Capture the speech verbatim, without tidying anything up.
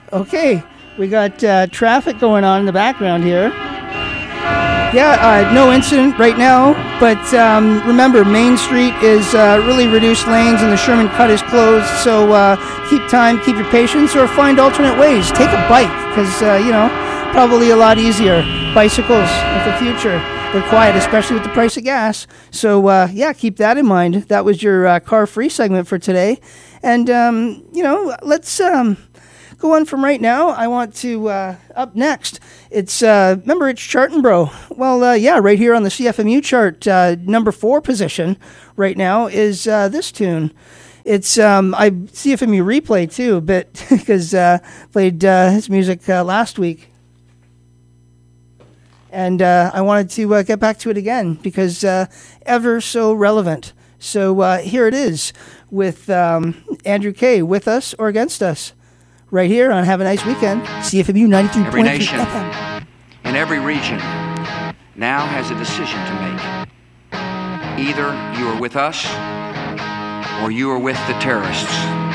Okay, we got uh, traffic going on in the background here. Yeah, uh, no incident right now, but um, remember, Main Street is uh, really reduced lanes and the Sherman Cut is closed, so uh, keep time, keep your patience, or find alternate ways. Take a bike, because, uh, you know, probably a lot easier. Bicycles of the future. They're quiet, especially with the price of gas. So, uh, yeah, keep that in mind. That was your uh, car-free segment for today. And, um, you know, let's... Um, Go on from right now. I want to, uh, up next, it's, uh, remember, it's Chartin' Bro. Well, uh, yeah, right here on the C F M U chart, uh, number four position right now is uh, this tune. It's, um, I C F M U replay, too, a bit, because uh, played uh, his music uh, last week. And uh, I wanted to uh, get back to it again, because uh, ever so relevant. So uh, here it is with um, Andrew Kay, With Us or Against Us. Right here on Have a Nice Weekend, C F M U ninety-three point three Every nation F M. in every region now has a decision to make. Either you are with us or you are with the terrorists.